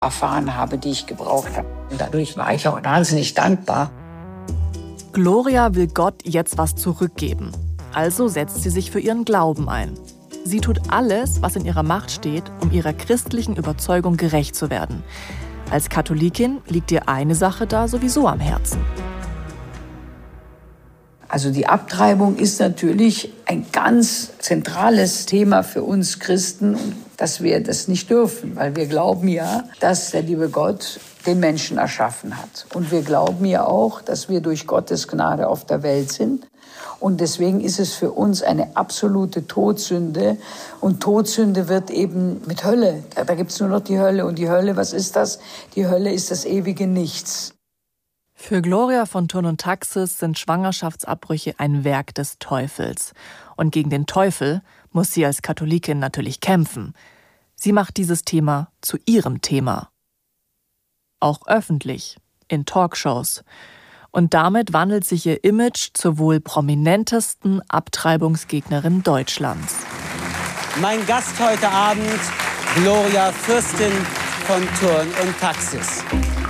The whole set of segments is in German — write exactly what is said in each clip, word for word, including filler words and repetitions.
erfahren habe, die ich gebraucht habe. Und dadurch war ich auch wahnsinnig dankbar. Gloria will Gott jetzt was zurückgeben. Also setzt sie sich für ihren Glauben ein. Sie tut alles, was in ihrer Macht steht, um ihrer christlichen Überzeugung gerecht zu werden. Als Katholikin liegt ihr eine Sache da sowieso am Herzen. Also die Abtreibung ist natürlich ein ganz zentrales Thema für uns Christen, dass wir das nicht dürfen, weil wir glauben ja, dass der liebe Gott den Menschen erschaffen hat. Und wir glauben ja auch, dass wir durch Gottes Gnade auf der Welt sind. Und deswegen ist es für uns eine absolute Todsünde. Und Todsünde wird eben mit Hölle. Da, da gibt es nur noch die Hölle. Und die Hölle, was ist das? Die Hölle ist das ewige Nichts. Für Gloria von Thurn und Taxis sind Schwangerschaftsabbrüche ein Werk des Teufels. Und gegen den Teufel muss sie als Katholikin natürlich kämpfen. Sie macht dieses Thema zu ihrem Thema. Auch öffentlich, in Talkshows. Und damit wandelt sich ihr Image zur wohl prominentesten Abtreibungsgegnerin Deutschlands. Mein Gast heute Abend, Gloria Fürstin von Thurn und Taxis.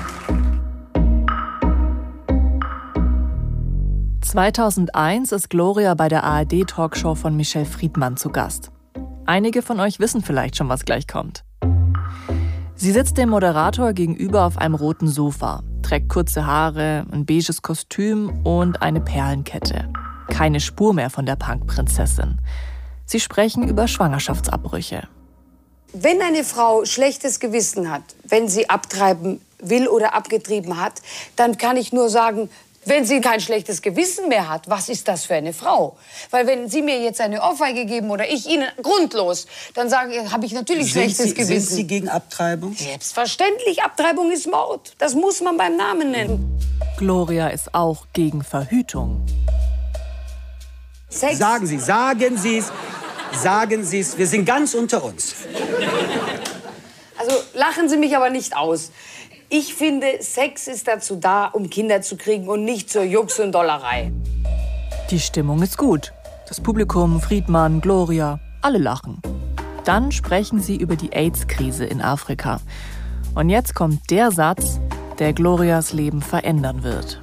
zweitausendeins ist Gloria bei der A R D-Talkshow von Michel Friedmann zu Gast. Einige von euch wissen vielleicht schon, was gleich kommt. Sie sitzt dem Moderator gegenüber auf einem roten Sofa, trägt kurze Haare, ein beiges Kostüm und eine Perlenkette. Keine Spur mehr von der Punkprinzessin. Sie sprechen über Schwangerschaftsabbrüche. Wenn eine Frau schlechtes Gewissen hat, wenn sie abtreiben will oder abgetrieben hat, dann kann ich nur sagen, wenn sie kein schlechtes Gewissen mehr hat, was ist das für eine Frau? Weil wenn Sie mir jetzt eine Ohrfeige geben oder ich Ihnen grundlos, dann sage habe ich natürlich sind schlechtes Sie, Gewissen. Sind Sie gegen Abtreibung? Selbstverständlich, Abtreibung ist Mord. Das muss man beim Namen nennen. Gloria ist auch gegen Verhütung. Sex. Sagen Sie, sagen Sie es, sagen Sie es, wir sind ganz unter uns. Also lachen Sie mich aber nicht aus. Ich finde, Sex ist dazu da, um Kinder zu kriegen und nicht zur Jux und Dollerei. Die Stimmung ist gut. Das Publikum, Friedmann, Gloria, alle lachen. Dann sprechen sie über die AIDS-Krise in Afrika. Und jetzt kommt der Satz, der Glorias Leben verändern wird.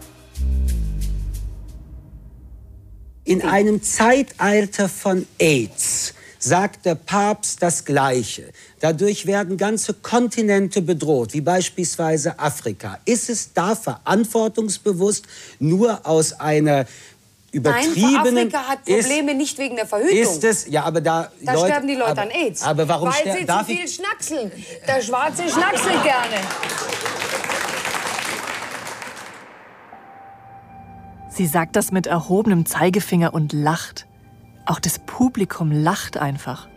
In einem Zeitalter von AIDS sagt der Papst das Gleiche. Dadurch werden ganze Kontinente bedroht, wie beispielsweise Afrika. Ist es da verantwortungsbewusst, nur aus einer übertriebenen... Nein, Afrika hat Probleme ist, nicht wegen der Verhütung. Ist es, ja, aber da... Da Leute, sterben die Leute aber, an AIDS. Aber warum Weil sie darf zu viel ich, schnackseln. Der Schwarze schnackselt gerne. Sie sagt das mit erhobenem Zeigefinger und lacht. Auch das Publikum lacht einfach.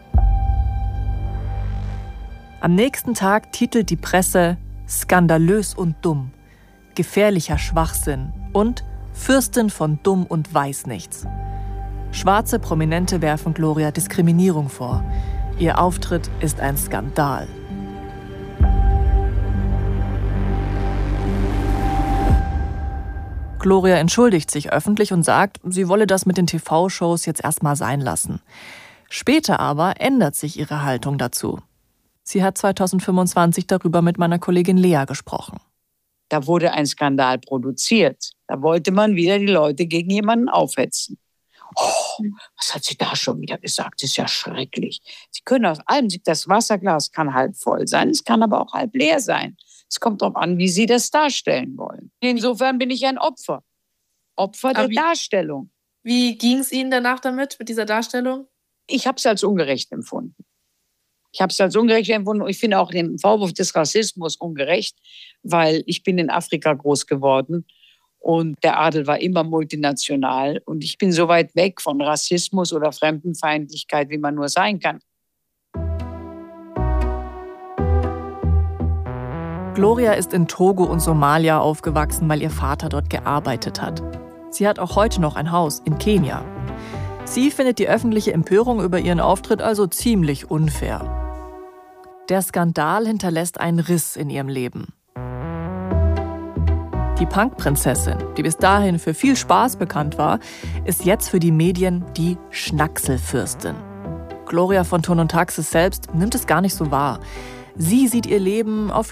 Am nächsten Tag titelt die Presse »Skandalös und dumm«, »Gefährlicher Schwachsinn« und »Fürstin von dumm und weiß nichts«. Schwarze Prominente werfen Gloria Diskriminierung vor. Ihr Auftritt ist ein Skandal. Gloria entschuldigt sich öffentlich und sagt, sie wolle das mit den T V-Shows jetzt erstmal sein lassen. Später aber ändert sich ihre Haltung dazu. Sie hat zweitausendfünfundzwanzig darüber mit meiner Kollegin Lea gesprochen. Da wurde ein Skandal produziert. Da wollte man wieder die Leute gegen jemanden aufhetzen. Oh, was hat sie da schon wieder gesagt? Das ist ja schrecklich. Sie können aus allem, das Wasserglas kann halb voll sein, es kann aber auch halb leer sein. Es kommt darauf an, wie Sie das darstellen wollen. Insofern bin ich ein Opfer. Opfer der wie, Darstellung. Wie ging es Ihnen danach damit, mit dieser Darstellung? Ich habe es als ungerecht empfunden. Ich habe es als ungerecht empfunden und ich finde auch den Vorwurf des Rassismus ungerecht, weil ich bin in Afrika groß geworden und der Adel war immer multinational und ich bin so weit weg von Rassismus oder Fremdenfeindlichkeit, wie man nur sein kann. Gloria ist in Togo und Somalia aufgewachsen, weil ihr Vater dort gearbeitet hat. Sie hat auch heute noch ein Haus in Kenia. Sie findet die öffentliche Empörung über ihren Auftritt also ziemlich unfair. Der Skandal hinterlässt einen Riss in ihrem Leben. Die Punkprinzessin, die bis dahin für viel Spaß bekannt war, ist jetzt für die Medien die Schnackselfürstin. Gloria von Thurn und Taxis selbst nimmt es gar nicht so wahr. Sie sieht ihr Leben auf